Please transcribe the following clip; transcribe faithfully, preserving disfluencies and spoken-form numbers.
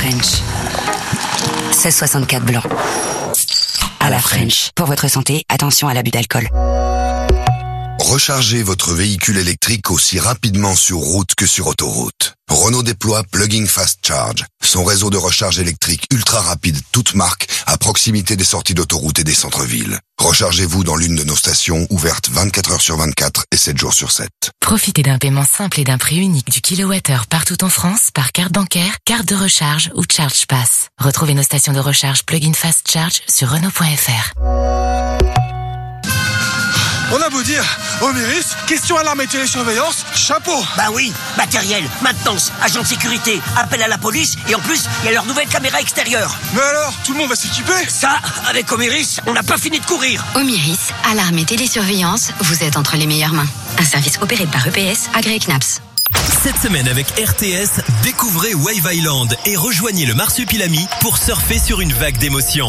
French. seize soixante-quatre blanc. À la French. Pour votre santé, attention à l'abus d'alcool. Rechargez votre véhicule électrique aussi rapidement sur route que sur autoroute. Renault déploie Plug-in Fast Charge, son réseau de recharge électrique ultra rapide, toute marque, à proximité des sorties d'autoroute et des centres-villes. Rechargez-vous dans l'une de nos stations, ouvertes vingt-quatre heures sur vingt-quatre et sept jours sur sept. Profitez d'un paiement simple et d'un prix unique du kilowattheure partout en France par carte bancaire, carte de recharge ou Charge Pass. Retrouvez nos stations de recharge Plug-in Fast Charge sur Renault point F R. On a beau dire, Omiris, question alarme et télésurveillance, chapeau. Bah oui, matériel, maintenance, agent de sécurité, appel à la police, et en plus, il y a leur nouvelle caméra extérieure. Mais alors, tout le monde va s'équiper? Ça, avec Omiris, on n'a pas fini de courir. Omiris, alarme et télésurveillance, vous êtes entre les meilleures mains. Un service opéré par E P S, agréé C N A P S. Cette semaine avec R T S, découvrez Wave Island et rejoignez le Marsupilami pour surfer sur une vague d'émotions.